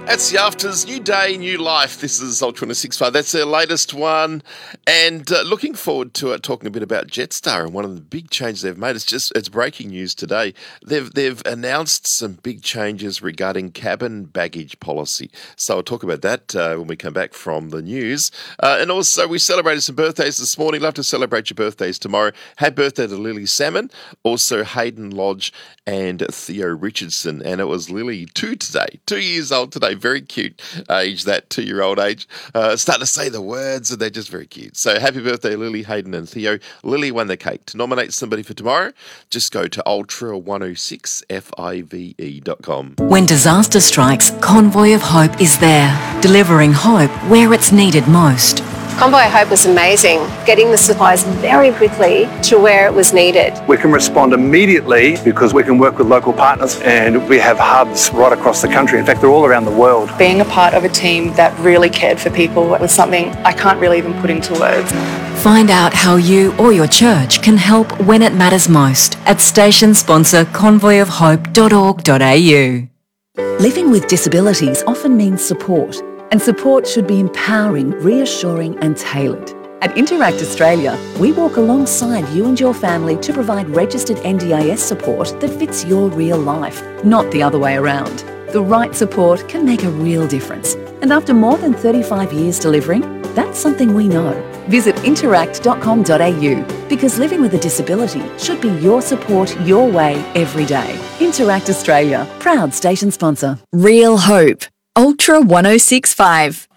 That's the Afters, new day, new life. This is Ultra 1065. That's their latest one. And looking forward to talking a bit about Jetstar and one of the big changes they've made. It's breaking news today. They've announced some big changes regarding cabin baggage policy. So I'll talk about that when we come back from the news. And also, we celebrated some birthdays this morning. Love to celebrate your birthdays tomorrow. Happy birthday to Lily Salmon, also Hayden Lodge and Theo Richardson. And it was Lily 2 today, 2 years old today. Very cute age, that 2-year-old age. Starting to say the words, and they're just very cute. So happy birthday, Lily, Hayden and Theo. Lily won the cake. To nominate somebody for tomorrow, just go to ultra1065five.com. When disaster strikes, Convoy of Hope is there, delivering hope where it's needed most. Convoy of Hope was amazing, getting the supplies very quickly to where it was needed. We can respond immediately because we can work with local partners, and we have hubs right across the country. In fact, they're all around the world. Being a part of a team that really cared for people was something I can't really even put into words. Find out how you or your church can help when it matters most at station sponsor convoyofhope.org.au. Living with disabilities often means support, and support should be empowering, reassuring and tailored. At Interact Australia, we walk alongside you and your family to provide registered NDIS support that fits your real life, not the other way around. The right support can make a real difference. And after more than 35 years delivering, that's something we know. Visit interact.com.au because living with a disability should be your support your way every day. Interact Australia, proud station sponsor. Real Hope. Ultra 1065.